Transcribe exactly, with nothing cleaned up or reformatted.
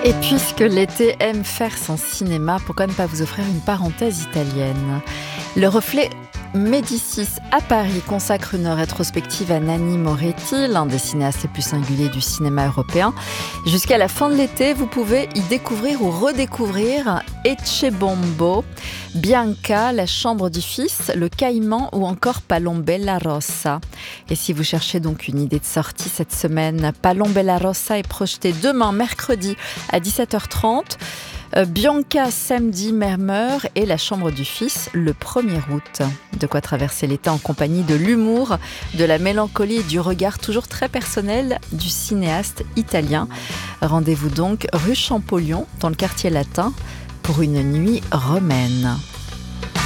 Et puisque l'été aime faire son cinéma, pourquoi ne pas vous offrir une parenthèse italienne ? Le Reflet Médicis à Paris consacre une rétrospective à Nanni Moretti, l'un des cinéastes les plus singuliers du cinéma européen. Jusqu'à la fin de l'été, vous pouvez y découvrir ou redécouvrir Ecce-Bombo, Bianca, La chambre du fils, Le Caïman ou encore Palombella Rossa. Et si vous cherchez donc une idée de sortie cette semaine, Palombella Rossa est projeté demain, mercredi, à dix-sept heures trente. Euh, Bianca samedi même heure et La chambre du fils le premier août. De quoi traverser l'été en compagnie de l'humour, de la mélancolie et du regard toujours très personnel du cinéaste italien. Rendez-vous donc rue Champollion dans le quartier latin pour une nuit romaine.